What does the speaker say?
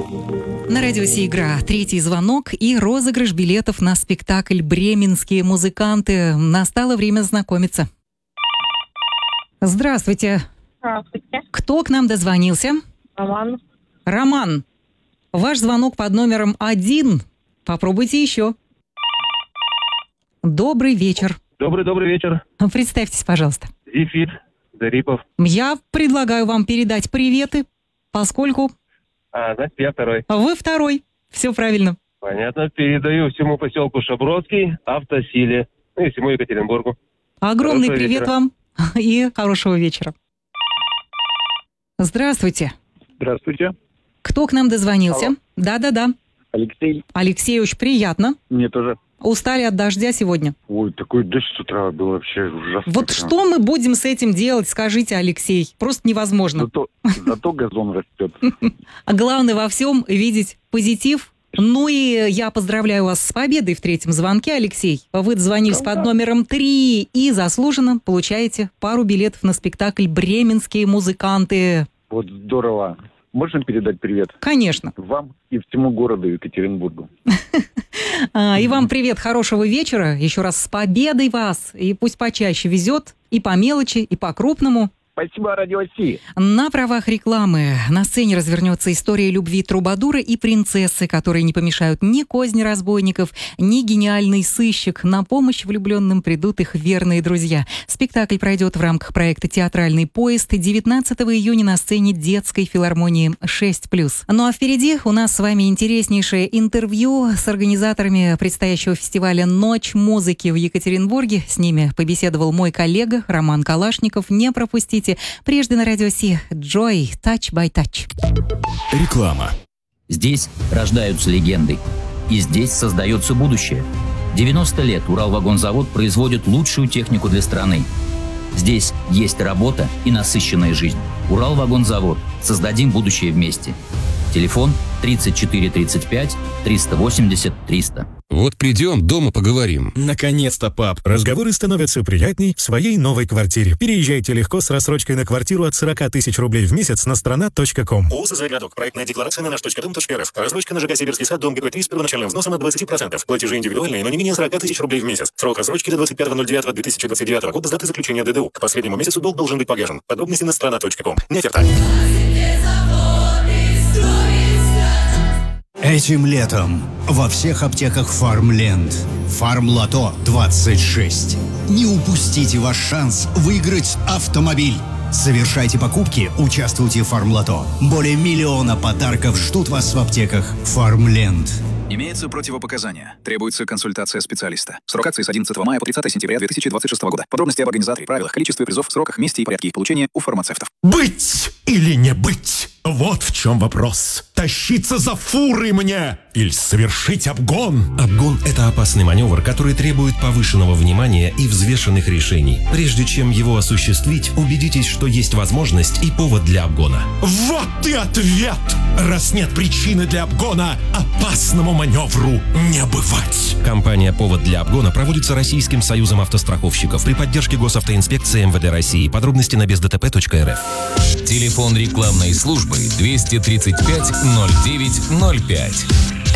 На радио «Си-игра» третий звонок и розыгрыш билетов на спектакль «Бременские музыканты». Настало время знакомиться. Здравствуйте. Здравствуйте. Кто к нам дозвонился? Роман. Роман, ваш звонок под номером 1. Попробуйте еще. Добрый вечер. Добрый вечер. Представьтесь, пожалуйста. Зефир Зарипов. Я предлагаю вам передать приветы, поскольку... Значит, я второй. Вы второй. Все правильно. Понятно. Передаю всему поселку Шабродский, Автосиле, и всему Екатеринбургу. Огромный Хорошего привет вечера. вам и хорошего вечера. Здравствуйте. Здравствуйте. Кто к нам дозвонился? Алло. Да. Алексей. Алексей, очень приятно. Мне тоже. Устали от дождя сегодня? Ой, такой дождь с утра был вообще ужасно. Вот что мы будем с этим делать, скажите, Алексей? Просто невозможно. Зато газон растет. А главное во всем видеть позитив. Ну и я поздравляю вас с победой в третьем звонке, Алексей. Вы дозвонились под номером 3 и заслуженно получаете пару билетов на спектакль «Бременские музыканты». Вот здорово. Можно передать привет? Конечно. Вам и всему городу Екатеринбургу. И вам привет, хорошего вечера. Еще раз с победой вас. И пусть почаще везет и по мелочи, и по крупному. Спасибо, Радио Си. На правах рекламы на сцене развернется история любви трубадура и принцессы, которые не помешают ни козни разбойников, ни гениальный сыщик. На помощь влюбленным придут их верные друзья. Спектакль пройдет в рамках проекта «Театральный поезд» 19 июня на сцене детской филармонии 6+. Ну а впереди у нас с вами интереснейшее интервью с организаторами предстоящего фестиваля «Ночь музыки» в Екатеринбурге. С ними побеседовал мой коллега Роман Калашников. Не пропустите. Прежде на радио Си Joy Touch by Touch. Реклама. Здесь рождаются легенды. И здесь создается будущее. 90 лет Уралвагонзавод производит лучшую технику для страны. Здесь есть работа и насыщенная жизнь. Уралвагонзавод. Создадим будущее вместе. Телефон 34 35 380 300. Вот придем, дома поговорим. Наконец-то, пап. Разговоры становятся приятней в своей новой квартире. Переезжайте легко с рассрочкой на квартиру от 40 тысяч рублей в месяц на страна.ком. ООО «Городок». Проектная декларация на наш.дом.рф. Рассрочка на ЖК «Сибирский сад», дом ГП-3 с первоначальным взносом от 20%. Платежи индивидуальные, но не менее 40 тысяч рублей в месяц. Срок рассрочки до 25.09.2029 года с даты заключения ДДУ. К последнему месяцу долг должен быть погашен. Подробности на страна.ком. Неферта. Этим летом во всех аптеках Фармленд. Фармлото 26. Не упустите ваш шанс выиграть автомобиль. Совершайте покупки, участвуйте в Фармлото. Более 1 миллиона подарков ждут вас в аптеках Фармленд. Имеются противопоказания. Требуется консультация специалиста. Срок акции с 11 мая по 30 сентября 2026 года. Подробности об организаторе, правилах, количестве призов, сроках, месте и порядке их получения у фармацевтов. Быть или не быть? Вот в чем вопрос. Тащиться за фурой мне или совершить обгон? Обгон – это опасный маневр, который требует повышенного внимания и взвешенных решений. Прежде чем его осуществить, убедитесь, что есть возможность и повод для обгона. Вот и ответ! Раз нет причины для обгона, опасному маневру не бывать. Компания «Повод для обгона» проводится Российским союзом автостраховщиков при поддержке Госавтоинспекции МВД России. Подробности на бездтп.рф. Телефон рекламной службы 235 09 05.